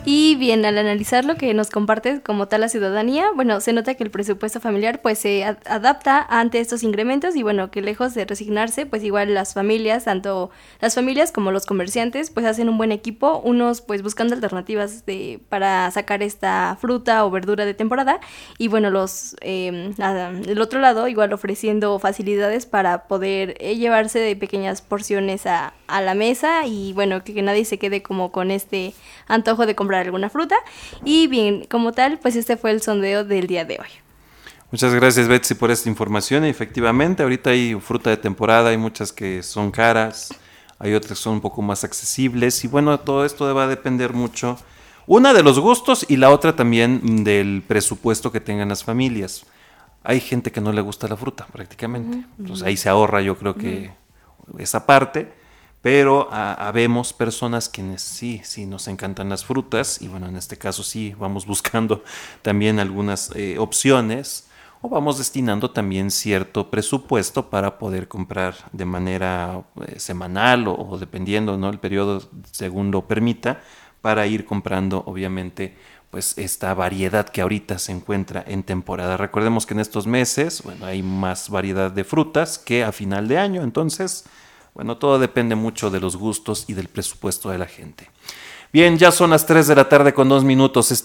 Y bien, al analizar lo que nos comparte como tal la ciudadanía, bueno, se nota que el presupuesto familiar pues se adapta ante estos incrementos y bueno, que lejos de resignarse, pues igual las familias, tanto las familias como los comerciantes, pues hacen un buen equipo, unos pues buscando alternativas para sacar esta fruta o verdura de temporada y bueno, el otro lado igual ofreciendo facilidades para poder llevarse de pequeñas porciones a la mesa y bueno, que nadie se quede como con este antojo de comprar alguna fruta. Y bien, como tal, pues este fue el sondeo del día de hoy. Muchas gracias, Betsy, por esta información. Y efectivamente, ahorita hay fruta de temporada, hay muchas que son caras, hay otras que son un poco más accesibles. Y bueno, todo esto va a depender mucho, una de los gustos y la otra también del presupuesto que tengan las familias. Hay gente que no le gusta la fruta prácticamente, entonces ahí se ahorra yo creo que esa parte, pero habemos personas que sí nos encantan las frutas y bueno, en este caso sí vamos buscando también algunas opciones o vamos destinando también cierto presupuesto para poder comprar de manera semanal o dependiendo, ¿no?, el periodo según lo permita, para ir comprando obviamente pues esta variedad que ahorita se encuentra en temporada. Recordemos que en estos meses, bueno, hay más variedad de frutas que a final de año, entonces, bueno, todo depende mucho de los gustos y del presupuesto de la gente. Bien, ya son las 3 de la tarde con 2 minutos.